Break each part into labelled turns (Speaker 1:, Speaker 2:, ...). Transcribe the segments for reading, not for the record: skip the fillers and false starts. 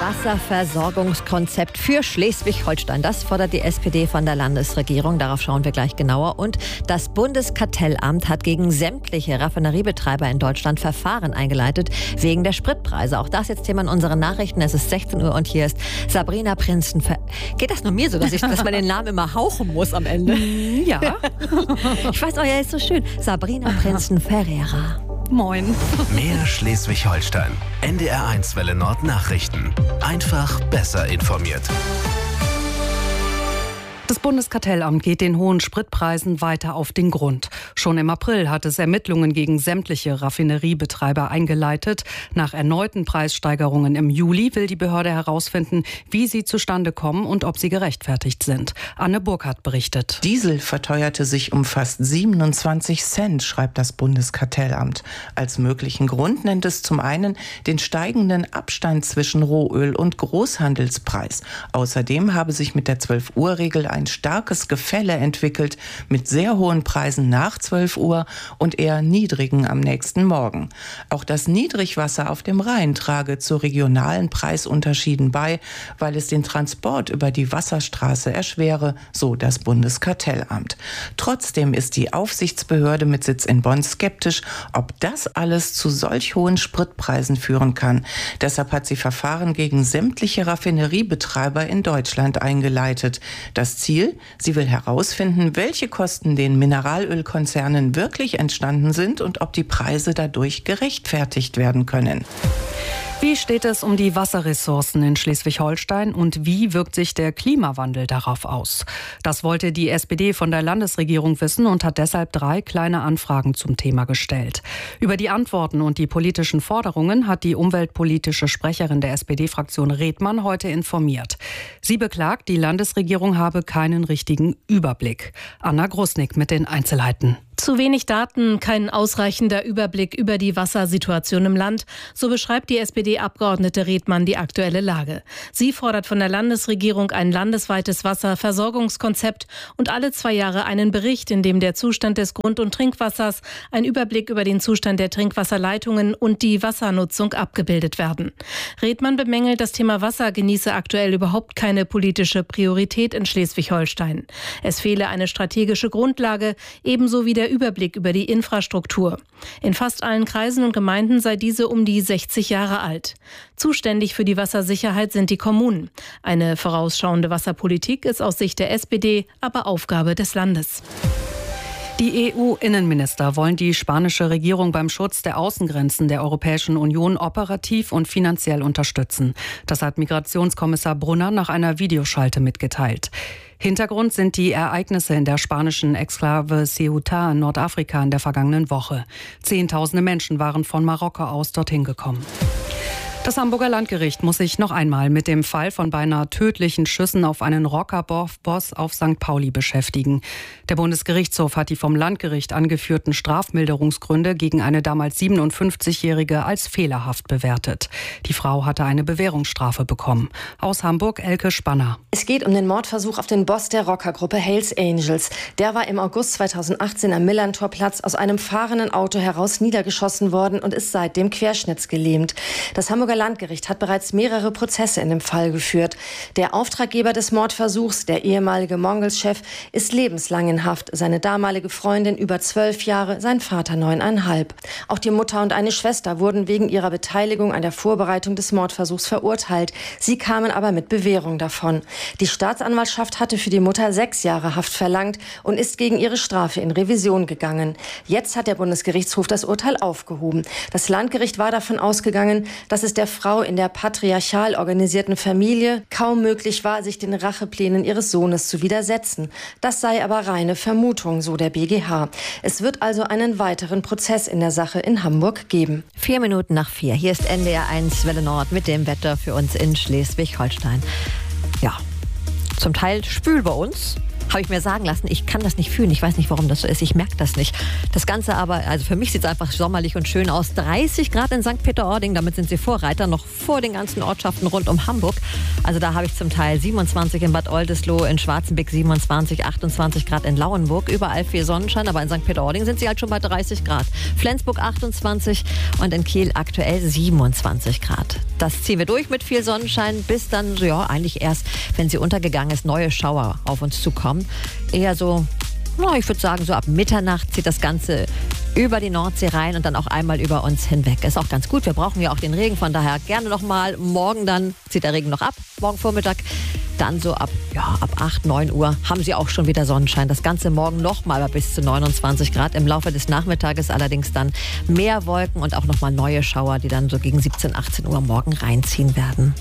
Speaker 1: Wasserversorgungskonzept für Schleswig-Holstein. Das fordert die SPD von der Landesregierung. Darauf schauen wir gleich genauer. Und das Bundeskartellamt hat gegen sämtliche Raffineriebetreiber in Deutschland Verfahren eingeleitet wegen der Spritpreise. Auch das jetzt Thema in unseren Nachrichten. Es ist 16 Uhr und hier ist Sabrina Prinzen. Geht das nur mir so, dass man den Namen immer hauchen muss am Ende?
Speaker 2: Ja.
Speaker 1: Ich weiß auch, ja, ist so schön. Sabrina Prinzen-Ferreira.
Speaker 2: Moin.
Speaker 3: Mehr Schleswig-Holstein. NDR1 Welle Nord Nachrichten. Einfach besser informiert.
Speaker 2: Das Bundeskartellamt geht den hohen Spritpreisen weiter auf den Grund. Schon im April hat es Ermittlungen gegen sämtliche Raffineriebetreiber eingeleitet. Nach erneuten Preissteigerungen im Juli will die Behörde herausfinden, wie sie zustande kommen und ob sie gerechtfertigt sind. Anne Burkhardt berichtet.
Speaker 4: Diesel verteuerte sich um fast 27 Cent, schreibt das Bundeskartellamt. Als möglichen Grund nennt es zum einen den steigenden Abstand zwischen Rohöl und Großhandelspreis. Außerdem habe sich mit der 12-Uhr-Regel ein starkes Gefälle entwickelt mit sehr hohen Preisen nach 12 Uhr und eher niedrigen am nächsten Morgen. Auch das Niedrigwasser auf dem Rhein trage zu regionalen Preisunterschieden bei, weil es den Transport über die Wasserstraße erschwere, so das Bundeskartellamt. Trotzdem ist die Aufsichtsbehörde mit Sitz in Bonn skeptisch, ob das alles zu solch hohen Spritpreisen führen kann. Deshalb hat sie Verfahren gegen sämtliche Raffineriebetreiber in Deutschland eingeleitet. Das Ziel: sie will herausfinden, welche Kosten den Mineralölkonzernen wirklich entstanden sind und ob die Preise dadurch gerechtfertigt werden können.
Speaker 2: Wie steht es um die Wasserressourcen in Schleswig-Holstein und wie wirkt sich der Klimawandel darauf aus? Das wollte die SPD von der Landesregierung wissen und hat deshalb 3 kleine Anfragen zum Thema gestellt. Über die Antworten und die politischen Forderungen hat die umweltpolitische Sprecherin der SPD-Fraktion Redmann heute informiert. Sie beklagt, die Landesregierung habe keinen richtigen Überblick. Anna Grusnick mit den Einzelheiten.
Speaker 5: Zu wenig Daten, kein ausreichender Überblick über die Wassersituation im Land. So beschreibt die SPD-Abgeordnete Redmann die aktuelle Lage. Sie fordert von der Landesregierung ein landesweites Wasserversorgungskonzept und alle 2 Jahre einen Bericht, in dem der Zustand des Grund- und Trinkwassers, ein Überblick über den Zustand der Trinkwasserleitungen und die Wassernutzung abgebildet werden. Redmann bemängelt, das Thema Wasser genieße aktuell überhaupt keine politische Priorität in Schleswig-Holstein. Es fehle eine strategische Grundlage, ebenso wie der Überblick über die Infrastruktur. In fast allen Kreisen und Gemeinden sei diese um die 60 Jahre alt. Zuständig für die Wassersicherheit sind die Kommunen. Eine vorausschauende Wasserpolitik ist aus Sicht der SPD aber Aufgabe des Landes.
Speaker 2: Die EU-Innenminister wollen die spanische Regierung beim Schutz der Außengrenzen der Europäischen Union operativ und finanziell unterstützen. Das hat Migrationskommissar Brunner nach einer Videoschalte mitgeteilt. Hintergrund sind die Ereignisse in der spanischen Exklave Ceuta in Nordafrika in der vergangenen Woche. Zehntausende Menschen waren von Marokko aus dorthin gekommen. Das Hamburger Landgericht muss sich noch einmal mit dem Fall von beinahe tödlichen Schüssen auf einen Rockerboss auf St. Pauli beschäftigen. Der Bundesgerichtshof hat die vom Landgericht angeführten Strafmilderungsgründe gegen eine damals 57-Jährige als fehlerhaft bewertet. Die Frau hatte eine Bewährungsstrafe bekommen. Aus Hamburg Elke Spanner.
Speaker 6: Es geht um den Mordversuch auf den Boss der Rockergruppe Hells Angels. Der war im August 2018 am Millantorplatz aus einem fahrenden Auto heraus niedergeschossen worden und ist seitdem querschnittsgelähmt. Das Hamburger Landgericht hat bereits mehrere Prozesse in dem Fall geführt. Der Auftraggeber des Mordversuchs, der ehemalige Mongols-Chef, ist lebenslang in Haft. Seine damalige Freundin über 12 Jahre, sein Vater 9,5. Auch die Mutter und eine Schwester wurden wegen ihrer Beteiligung an der Vorbereitung des Mordversuchs verurteilt. Sie kamen aber mit Bewährung davon. Die Staatsanwaltschaft hatte für die Mutter 6 Jahre Haft verlangt und ist gegen ihre Strafe in Revision gegangen. Jetzt hat der Bundesgerichtshof das Urteil aufgehoben. Das Landgericht war davon ausgegangen, dass es der Frau in der patriarchal organisierten Familie kaum möglich war, sich den Racheplänen ihres Sohnes zu widersetzen. Das sei aber reine Vermutung, so der BGH. Es wird also einen weiteren Prozess in der Sache in Hamburg geben.
Speaker 1: 4 Minuten nach 4. Hier ist NDR1 Welle Nord mit dem Wetter für uns in Schleswig-Holstein. Ja, zum Teil schwül bei uns. Habe ich mir sagen lassen, ich kann das nicht fühlen. Ich weiß nicht, warum das so ist. Ich merke das nicht. Das Ganze aber, also für mich sieht es einfach sommerlich und schön aus. 30 Grad in St. Peter-Ording, damit sind sie Vorreiter, noch vor den ganzen Ortschaften rund um Hamburg. Also da habe ich zum Teil 27 in Bad Oldesloe, in Schwarzenbeck 27, 28 Grad in Lauenburg. Überall viel Sonnenschein, aber in St. Peter-Ording sind sie halt schon bei 30 Grad. Flensburg 28 und in Kiel aktuell 27 Grad. Das ziehen wir durch mit viel Sonnenschein, bis dann, ja, eigentlich erst, wenn sie untergegangen ist, neue Schauer auf uns zukommen. Eher so, ich würde sagen, so ab Mitternacht zieht das Ganze über die Nordsee rein und dann auch einmal über uns hinweg. Ist auch ganz gut, wir brauchen ja auch den Regen, von daher gerne noch mal. Morgen dann zieht der Regen noch ab, morgen Vormittag. Dann so ab 8, 9 Uhr haben sie auch schon wieder Sonnenschein. Das Ganze morgen noch mal bis zu 29 Grad. Im Laufe des Nachmittages allerdings dann mehr Wolken und auch noch mal neue Schauer, die dann so gegen 17, 18 Uhr morgen reinziehen werden.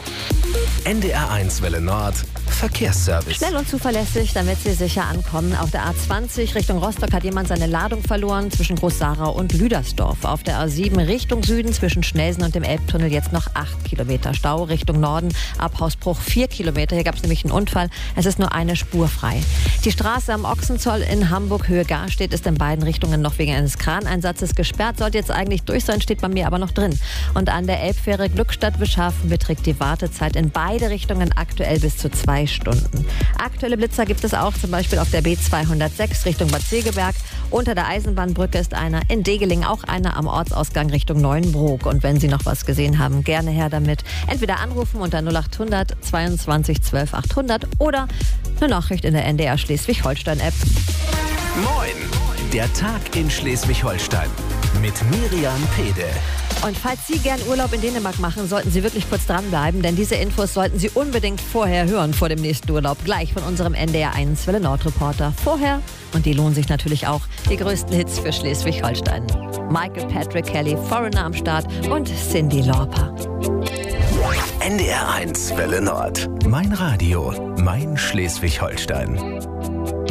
Speaker 3: NDR1 Welle Nord Verkehrsservice.
Speaker 1: Schnell und zuverlässig, damit Sie sicher ankommen. Auf der A20 Richtung Rostock hat jemand seine Ladung verloren zwischen Groß-Sarau und Lüdersdorf. Auf der A7 Richtung Süden zwischen Schnelsen und dem Elbtunnel jetzt noch 8 Kilometer Stau. Richtung Norden ab Hausbruch 4 Kilometer. Hier gab es nämlich einen Unfall. Es ist nur eine Spur frei. Die Straße am Ochsenzoll in Hamburg Höhe Garstedt ist in beiden Richtungen noch wegen eines Kraneinsatzes gesperrt. Sollte jetzt eigentlich durch sein, steht bei mir aber noch drin. Und an der Elbfähre Glückstadt-Wischhafen beträgt die Wartezeit in beide Richtungen aktuell bis zu 2 Stunden. Aktuelle Blitzer gibt es auch zum Beispiel auf der B206 Richtung Bad Segeberg. Unter der Eisenbahnbrücke ist einer, in Degeling auch einer am Ortsausgang Richtung Neuenbrook. Und wenn Sie noch was gesehen haben, gerne her damit. Entweder anrufen unter 0800 22 12 800 oder eine Nachricht in der NDR Schleswig-Holstein-App.
Speaker 3: Moin! Der Tag in Schleswig-Holstein mit Miriam Pede.
Speaker 1: Und falls Sie gern Urlaub in Dänemark machen, sollten Sie wirklich kurz dranbleiben, denn diese Infos sollten Sie unbedingt vorher hören, vor dem nächsten Urlaub. Gleich von unserem NDR1 Welle Nord Reporter. Vorher, und die lohnen sich natürlich auch, die größten Hits für Schleswig-Holstein. Michael Patrick Kelly, Foreigner am Start und Cyndi Lauper.
Speaker 3: NDR1 Welle Nord. Mein Radio, mein Schleswig-Holstein.